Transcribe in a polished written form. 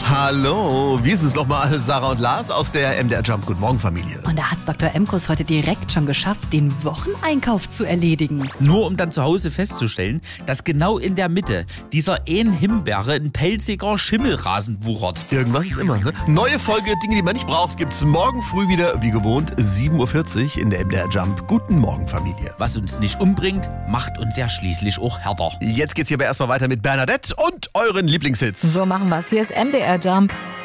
Hallo, wie ist es nochmal? Sarah und Lars aus der MDR Jump Guten Morgen Familie. Und da hat's Dr. Emkus heute direkt schon geschafft, den Wocheneinkauf zu erledigen. Nur um dann zu Hause festzustellen, dass genau in der Mitte dieser Himbeere ein pelziger Schimmelrasen wuchert. Irgendwas ist immer, ne? Neue Folge Dinge, die man nicht braucht, gibt's morgen früh wieder, wie gewohnt, 7:40 Uhr in der MDR Jump Guten Morgen Familie. Was uns nicht umbringt, macht uns ja schließlich auch härter. Jetzt geht's hier aber erstmal weiter mit Bernadette und euren Lieblingshits. So machen wir's. Hier ist MDR Jump.